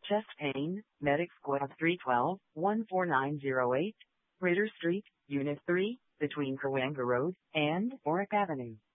Chest pain, Medic Squad 312, 14908, Ritter Street, Unit 3, between Cahuenga Road and Oric Avenue.